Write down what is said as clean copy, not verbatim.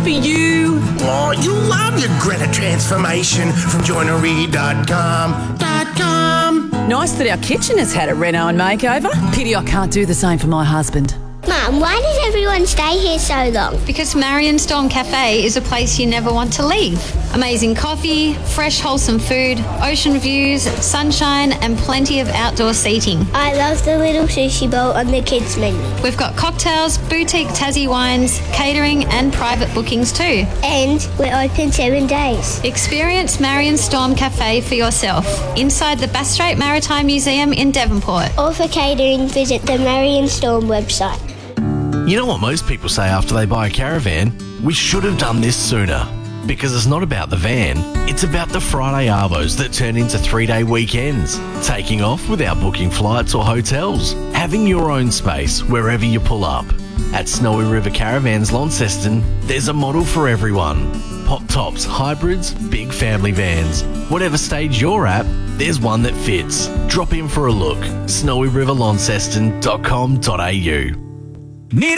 for you. Oh, you love your Greta transformation from joinery.com. Nice that our kitchen has had a reno and makeover. Pity I can't do the same for my husband. Mum, why does everyone stay here so long? Because Marion Storm Cafe is a place you never want to leave. Amazing coffee, fresh wholesome food, ocean views, sunshine and plenty of outdoor seating. I love the little sushi bowl on the kids' menu. We've got cocktails, boutique Tassie wines, catering and private bookings too. And we're open 7 days. Experience Marion Storm Cafe for yourself inside the Bass Strait Maritime Museum in Devonport. Or for catering, visit the Marion Storm website. You know what most people say after they buy a caravan? We should have done this sooner. Because it's not about the van, it's about the Friday arvos that turn into 3-day weekends. Taking off without booking flights or hotels. Having your own space wherever you pull up. At Snowy River Caravans Launceston, there's a model for everyone. Pop tops, hybrids, big family vans. Whatever stage you're at, there's one that fits. Drop in for a look. snowyriverlaunceston.com.au. Need